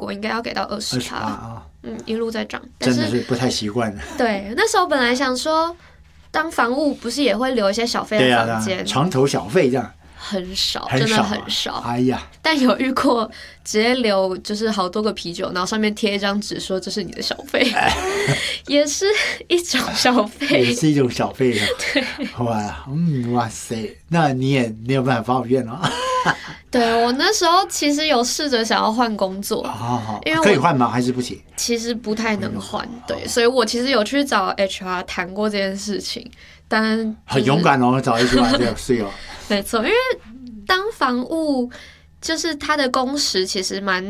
我应该要给到20% 啊， 一路在涨，但真的是不太习惯。 对，那时候本来想说，当房务不是也会留一些小费的房间， 床头小费这样。 很少，真的很少。 哎呀， 但有遇过直接留就是好多个啤酒，然后上面贴一张纸说这是你的小费，也是一种小费， 也是一种小费。 对， 哇塞，那你也没有办法抱怨了。 对，我那时候其实有试着想要换工作，因为可以换吗？还是不行？ 其实不太能换，对，所以我其实有去找 HR 谈过这件事情，但很勇敢哦，找 HR 这样是哦。 没错，因为当房务就是他的工时其实蛮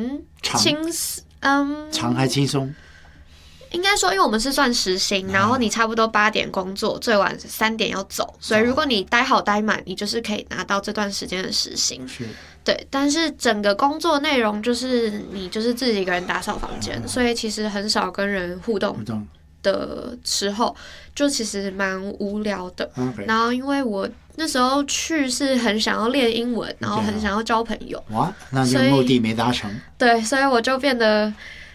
长还轻松。 应该说，因为我们是算时薪，然后你差不多8点工作，最晚3点要走，所以如果你待好待满，你就是可以拿到这段时间的时薪。 是， 对。但是整个工作内容就是你就是自己一个人打扫房间，所以其实很少跟人互动的时候，就其实蛮无聊的。然后因为我那时候去是很想要练英文，然后很想要交朋友。 哇，那就目的没达成。 对，所以我就变得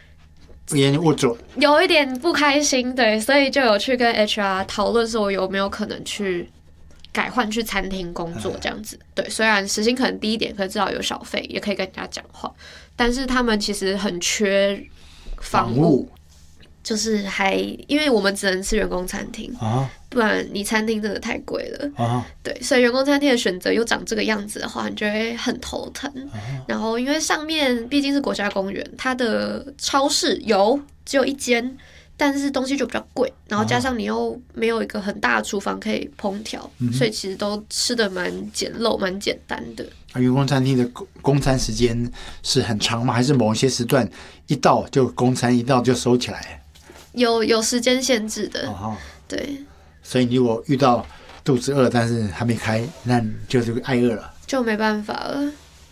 有一点不开心，对，所以就有去跟 HR 讨论说有没有可能去改换去餐厅工作这样子。对，虽然时薪可能低一点，可是至少有小费，也可以跟人家讲话。但是他们其实很缺房务，就是因为我们只能吃员工餐厅不然你餐厅真的太贵了对，所以员工餐厅的选择又长这个样子的话，你就会很头疼然后因为上面毕竟是国家公园，它的超市只有一间，但是东西就比较贵，然后加上你又没有一个很大的厨房可以烹调所以其实都吃的蛮简陋蛮简单的。 员工餐厅的供餐时间是很长吗？还是某一些时段一到就供餐，一到就收起来？ 有时间限制的对。 所以你如果遇到肚子饿但是还没开，那就是挨饿了， 就没办法了。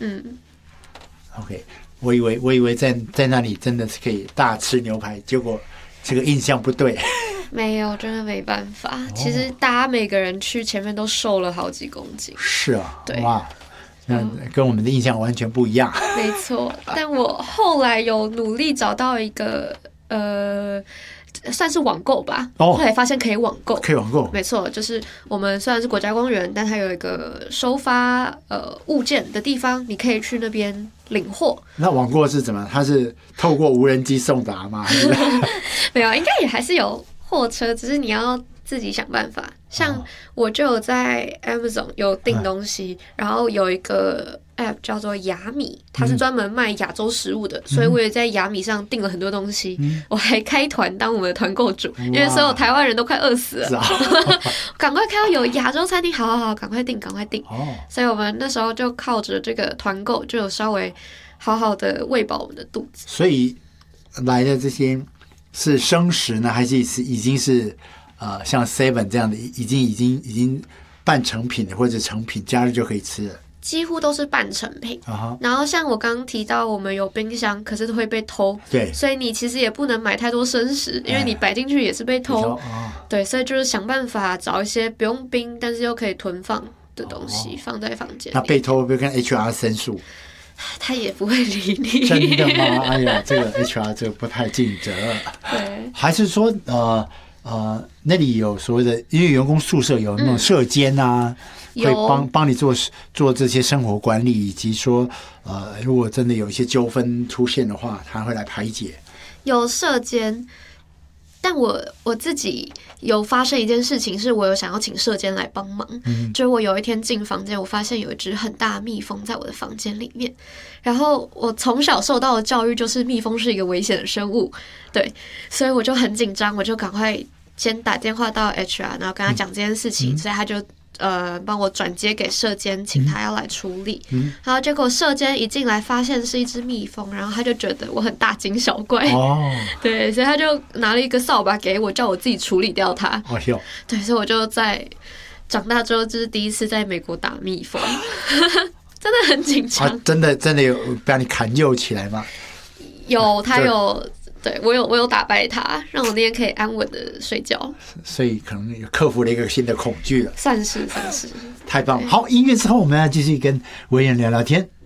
OK， 我以为在那里真的是可以大吃牛排，结果这个印象不对。 没有，真的没办法。其实大家每个人去前面都瘦了好几公斤。 是啊， 对， 哇，那跟我们的印象完全不一样。 没错，但我后来有努力找到一个算是网购吧，后来发现可以网购，没错，就是我们虽然是国家公园，但它有一个收发物件的地方，你可以去那边领货。 那网购是怎么？它是透过无人机送达吗？ 没有，应该也还是有货车，只是你要自己想办法。像我就有在 Amazon 有订东西，然后有一个 App 叫做雅米，它是专门卖亚洲食物的，所以我也在雅米上订了很多东西。我还开团当我们的团购主，因为所有台湾人都快饿死了，赶快看到有亚洲餐厅，好，赶快订。所以我们那时候就靠着这个团购，就有稍微好好的喂饱我们的肚子。 所以来的这些是生食呢，还是已经是像 Seven 这样的已经半成品的或者成品，加热就可以吃了？ 几乎都是半成品然后像我刚刚提到我们有冰箱，可是会被偷， 对， 所以你其实也不能买太多生食，因为你摆进去也是被偷对，所以就是想办法找一些不用冰但是又可以囤放的东西放在房间里。 那被偷会不会跟 HR 申诉？ 他也不会理你。 真的吗？哎呀，这个 HR 这个不太尽责。 对， 还是说那里有所谓的，因为员工宿舍有那种舍监啊，会帮你做这些生活管理，以及说如果真的有一些纠纷出现的话，他会来排解。 有舍监，但我自己有发生一件事情，是我有想要请舍监来帮忙。就是我有一天进房间，我发现有一只很大的蜜蜂在我的房间里面。然后我从小受到的教育就是蜜蜂是一个危险的生物，对，所以我就很紧张，我就赶快先打电话到 HR， 然后跟他讲这件事情，所以他就帮我转接给舍监，请他要来处理。然后结果舍监一进来发现是一只蜜蜂，然后他就觉得我很大惊小怪对，所以他就拿了一个扫把给我，叫我自己处理掉它。对，所以我就在长大之后就是第一次在美国打蜜蜂真的很紧张。 真的有把你砍救起来吗？ 有，他有，对，我有打败他，让我那天可以安稳的睡觉。 所以可能有克服了一个新的恐惧了。 算是。 太棒了。好，音乐之后我们要继续跟维仁聊聊天。